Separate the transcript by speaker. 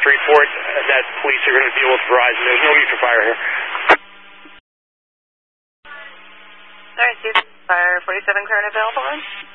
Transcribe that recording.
Speaker 1: report that police are going to deal with Verizon. There's no need for fire here.
Speaker 2: Alright, Fire 47 current available.